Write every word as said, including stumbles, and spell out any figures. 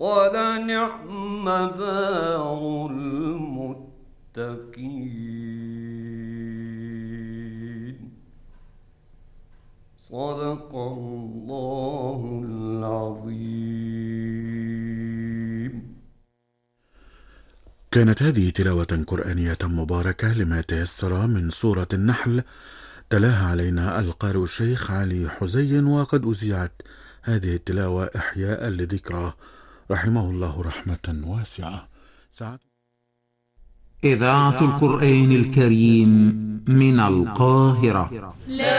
ولنعم دار المتقين. صدق الله العظيم. كانت هذه تلاوة قرآنية مباركة لما تيسر من سورة النحل، تلاها علينا القارئ الشيخ علي حزين، وقد أذيعت هذه التلاوة إحياء لذكراه رحمه الله رحمة واسعة. سعد إذاعة القرآن الكريم من القاهرة.